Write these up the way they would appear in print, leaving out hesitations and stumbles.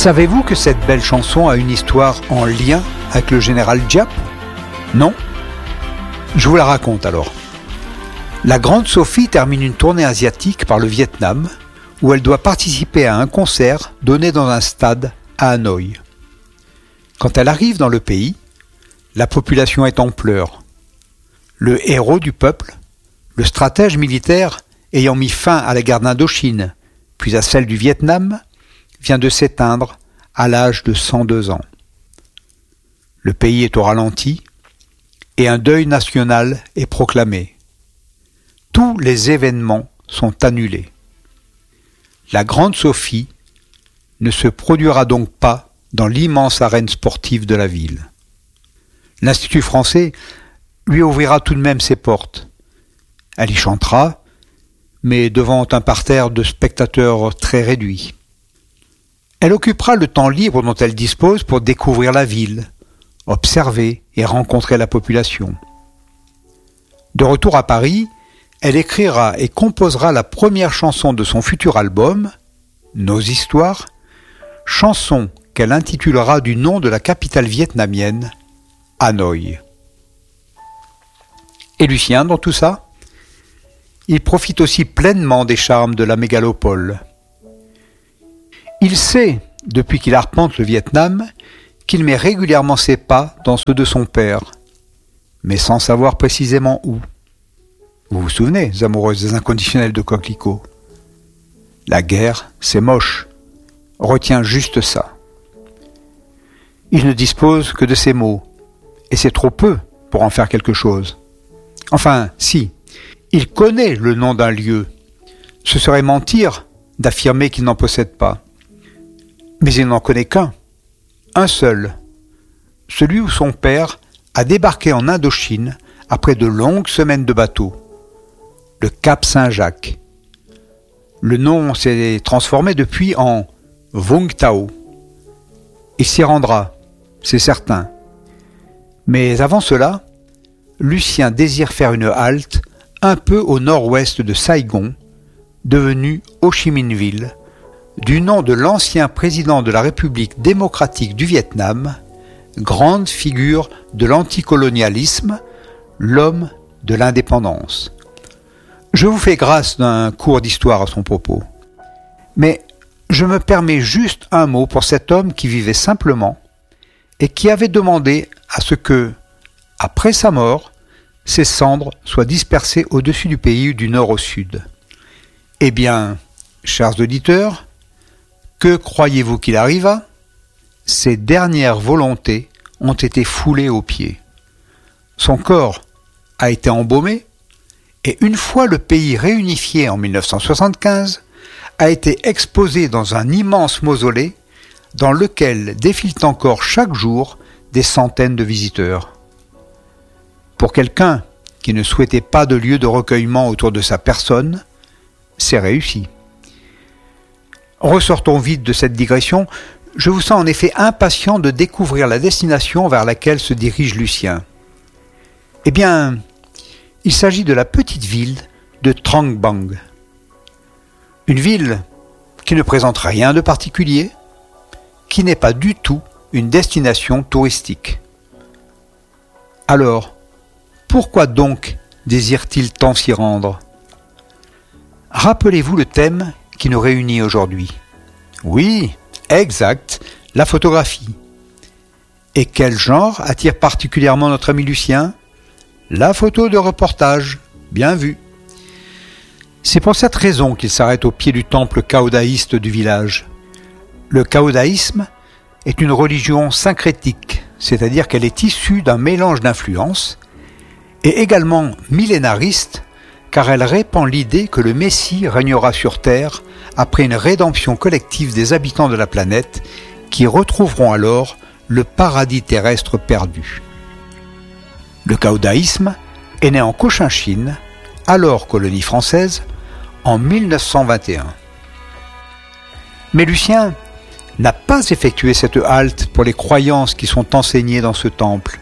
Savez-vous que cette belle chanson a une histoire en lien avec le général Giap? Non? Je vous la raconte alors. La grande Sophie termine une tournée asiatique par le Vietnam, où elle doit participer à un concert donné dans un stade à Hanoï. Quand elle arrive dans le pays, la population est en pleurs. Le héros du peuple, le stratège militaire ayant mis fin à la guerre d'Indochine, puis à celle du Vietnam, vient de s'éteindre à l'âge de 102 ans. Le pays est au ralenti et un deuil national est proclamé. Tous les événements sont annulés. La grande Sophie ne se produira donc pas dans l'immense arène sportive de la ville. L'Institut français lui ouvrira tout de même ses portes. Elle y chantera, mais devant un parterre de spectateurs très réduit. Elle occupera le temps libre dont elle dispose pour découvrir la ville, observer et rencontrer la population. De retour à Paris, elle écrira et composera la première chanson de son futur album, Nos histoires, chanson qu'elle intitulera du nom de la capitale vietnamienne, Hanoï. Et Lucien, dans tout ça, il profite aussi pleinement des charmes de la mégalopole. Il sait, depuis qu'il arpente le Vietnam, qu'il met régulièrement ses pas dans ceux de son père, mais sans savoir précisément où. Vous vous souvenez, amoureuses des inconditionnels de Coquelicot? La guerre, c'est moche. Retiens juste ça. Il ne dispose que de ces mots, et c'est trop peu pour en faire quelque chose. Enfin, si, il connaît le nom d'un lieu. Ce serait mentir d'affirmer qu'il n'en possède pas. Mais il n'en connaît qu'un, un seul, celui où son père a débarqué en Indochine après de longues semaines de bateau, le Cap Saint-Jacques. Le nom s'est transformé depuis en Vung Tau. Il s'y rendra, c'est certain. Mais avant cela, Lucien désire faire une halte un peu au nord-ouest de Saigon, devenue Ho Chi Minh Ville, du nom de l'ancien président de la République démocratique du Vietnam, grande figure de l'anticolonialisme, l'homme de l'indépendance. Je vous fais grâce d'un cours d'histoire à son propos. Mais je me permets juste un mot pour cet homme qui vivait simplement et qui avait demandé à ce que, après sa mort, ses cendres soient dispersées au-dessus du pays du nord au sud. Eh bien, chers auditeurs, que croyez-vous qu'il arriva? Ses dernières volontés ont été foulées aux pieds. Son corps a été embaumé et une fois le pays réunifié en 1975, a été exposé dans un immense mausolée dans lequel défilent encore chaque jour des centaines de visiteurs. Pour quelqu'un qui ne souhaitait pas de lieu de recueillement autour de sa personne, c'est réussi. Ressortons vite de cette digression. Je vous sens en effet impatient de découvrir la destination vers laquelle se dirige Lucien. Eh bien, il s'agit de la petite ville de Trang Bang. Une ville qui ne présente rien de particulier, qui n'est pas du tout une destination touristique. Alors, pourquoi donc désire-t-il tant s'y rendre? Rappelez-vous le thème qui nous réunit aujourd'hui. Oui, exact, la photographie. Et quel genre attire particulièrement notre ami Lucien? La photo de reportage, bien vu. C'est pour cette raison qu'il s'arrête au pied du temple caodaïste du village. Le caodaïsme est une religion syncrétique, c'est-à-dire qu'elle est issue d'un mélange d'influences, et également millénariste, car elle répand l'idée que le Messie régnera sur Terre après une rédemption collective des habitants de la planète qui retrouveront alors le paradis terrestre perdu. Le caodaïsme est né en Cochinchine, alors colonie française, en 1921. Mais Lucien n'a pas effectué cette halte pour les croyances qui sont enseignées dans ce temple.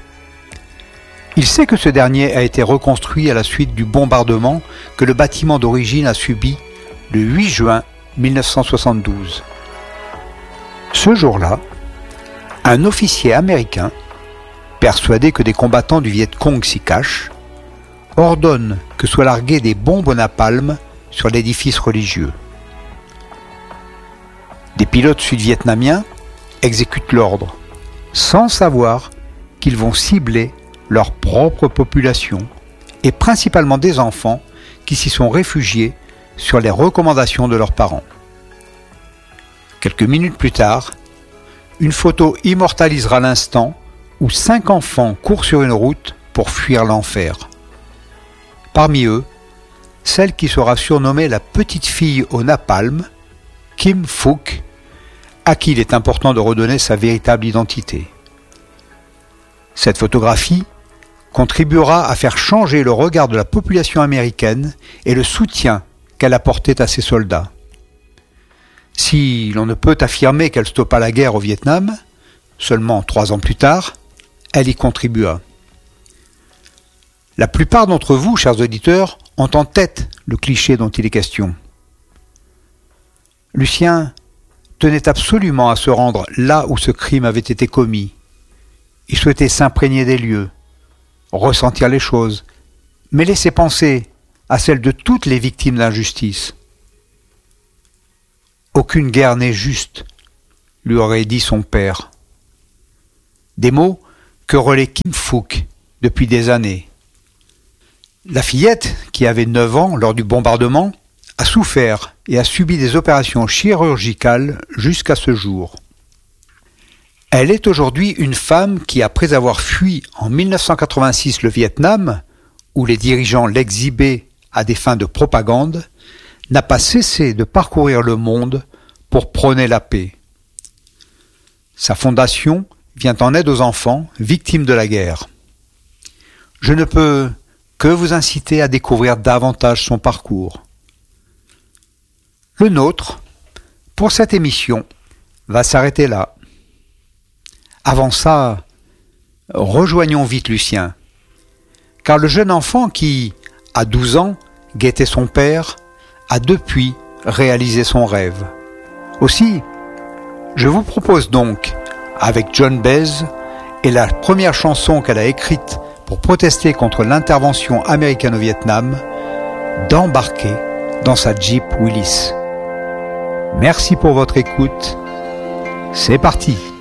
Il sait que ce dernier a été reconstruit à la suite du bombardement que le bâtiment d'origine a subi le 8 juin 1972. Ce jour-là, un officier américain, persuadé que des combattants du Viet Cong s'y cachent, ordonne que soient larguées des bombes au napalm sur l'édifice religieux. Des pilotes sud-vietnamiens exécutent l'ordre, sans savoir qu'ils vont cibler leur propre population, et principalement des enfants qui s'y sont réfugiés sur les recommandations de leurs parents. Quelques minutes plus tard, une photo immortalisera l'instant où 5 enfants courent sur une route pour fuir l'enfer. Parmi eux, celle qui sera surnommée la petite fille au napalm, Kim Phuc, à qui il est important de redonner sa véritable identité. Cette photographie contribuera à faire changer le regard de la population américaine et le soutien qu'elle apportait à ses soldats. Si l'on ne peut affirmer qu'elle stoppa la guerre au Vietnam, seulement 3 ans plus tard, elle y contribua. La plupart d'entre vous, chers auditeurs, ont en tête le cliché dont il est question. Lucien tenait absolument à se rendre là où ce crime avait été commis. Il souhaitait s'imprégner des lieux, ressentir les choses, mais laisser penser à celles de toutes les victimes d'injustice. Aucune guerre n'est juste, lui aurait dit son père. Des mots que relaie Kim Phuc depuis des années. La fillette, qui avait 9 ans lors du bombardement, a souffert et a subi des opérations chirurgicales jusqu'à ce jour. Elle est aujourd'hui une femme qui, après avoir fui en 1986 le Vietnam, où les dirigeants l'exhibaient à des fins de propagande, n'a pas cessé de parcourir le monde pour prôner la paix. Sa fondation vient en aide aux enfants victimes de la guerre. Je ne peux que vous inciter à découvrir davantage son parcours. Le nôtre, pour cette émission, va s'arrêter là. Avant ça, rejoignons vite Lucien, car le jeune enfant qui, à 12 ans, guettait son père, a depuis réalisé son rêve. Aussi, je vous propose donc, avec Joan Baez et la première chanson qu'elle a écrite pour protester contre l'intervention américaine au Vietnam, d'embarquer dans sa Jeep Willys. Merci pour votre écoute. C'est parti!